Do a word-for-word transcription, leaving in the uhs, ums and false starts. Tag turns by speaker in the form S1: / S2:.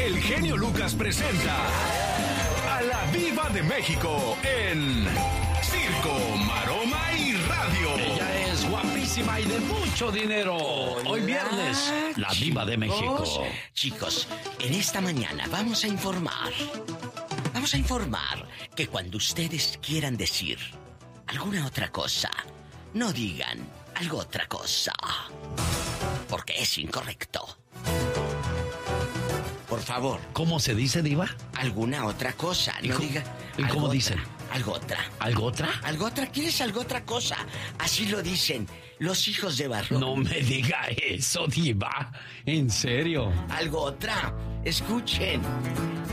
S1: el genio Lucas presenta a la Diva de México en Circo, Maroma y Radio.
S2: Ella es guapísima y de mucho dinero.
S3: Hola,
S2: hoy viernes, la Diva de México.
S3: Chicos, en esta mañana vamos a informar. Vamos a informar que cuando ustedes quieran decir alguna otra cosa, no digan algo otra cosa, porque es incorrecto. Por favor.
S2: ¿Cómo se dice, Diva?
S3: Alguna otra cosa, no diga.
S2: ¿Y cómo dicen?
S3: Algo otra.
S2: ¿Algo otra?
S3: Algo otra, ¿quieres algo otra cosa? Así lo dicen los hijos de Barro.
S2: No me diga eso, Diva. ¿En serio?
S3: Algo otra. Escuchen.